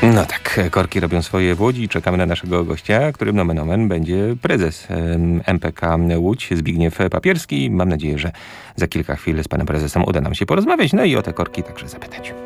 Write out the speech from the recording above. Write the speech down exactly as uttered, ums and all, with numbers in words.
No tak, korki robią swoje w Łodzi. Czekamy na naszego gościa, którym nomen omen będzie prezes M P K Łódź, Zbigniew Papierski. Mam nadzieję, że za kilka chwil z panem prezesem uda nam się porozmawiać, no i o te korki także zapytać.